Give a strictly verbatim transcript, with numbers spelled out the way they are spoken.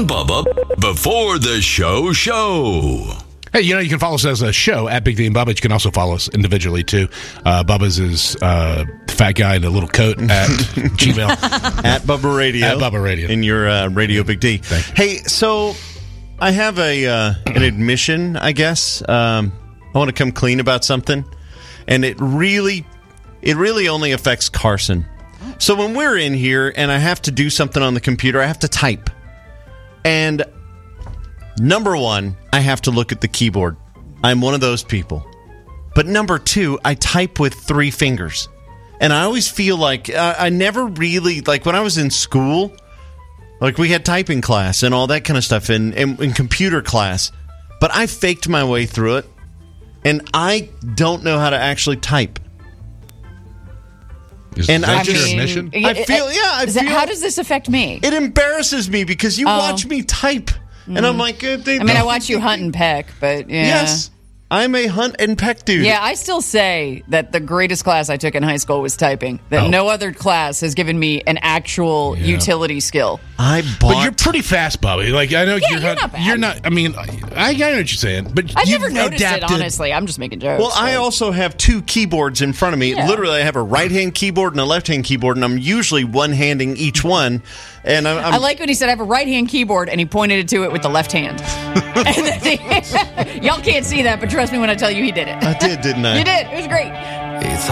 and Bubba before the show show. Hey, you know, you can follow us as a show at Big D and Bubba. You can also follow us individually, too. Uh, Bubba's is uh, fat guy in a little coat at Gmail. At Bubba Radio. At Bubba Radio. In your uh, Radio Big D. Thank you. Hey, so I have a uh, an admission, I guess. Um, I want to come clean about something. And it really, it really only affects Carson. So when we're in here and I have to do something on the computer, I have to type. And number one, I have to look at the keyboard. I'm one of those people. But number two, I type with three fingers. And I always feel like uh, I never really, like when I was in school, like we had typing class and all that kind of stuff in, in, in computer class. But I faked my way through it. And I don't know how to actually type. Is and that I your just, admission? I feel, yeah, I Is feel. that, how does this affect me? It embarrasses me because you Oh. watch me type. And I'm like, uh, they, I mean, I watch you hunt and peck, but yeah. Yes, I'm a hunt and peck dude. Yeah, I still say that the greatest class I took in high school was typing. That Oh. no other class has given me an actual Yeah. utility skill. I bought. But you're pretty fast, Bobby. Like I know Yeah, you're, you're not. not bad. You're not. I mean, I, I know what you're saying, but I've you've never noticed adapted. it, honestly. I'm just making jokes. Well, I so. also have two keyboards in front of me. Yeah. Literally, I have a right-hand keyboard and a left-hand keyboard, and I'm usually one-handing each one. And I'm, I'm I like when he said I have a right-hand keyboard, and he pointed to it with the left hand. And then he- y'all can't see that, but trust me when I tell you he did it. I did, didn't I? You did. It was great. It's